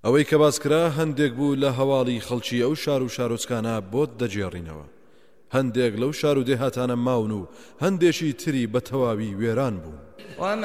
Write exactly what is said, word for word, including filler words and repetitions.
ئەوەی کە باسکرا هەندێک بوو لە هەواڵی خەڵکی ئەو شار و شارۆچکانە بۆت دەجێڕینەوە. هەندێک لەو شار و دێهاتانە ماون و هەندێکی تری بە تەواوی وێران بوون.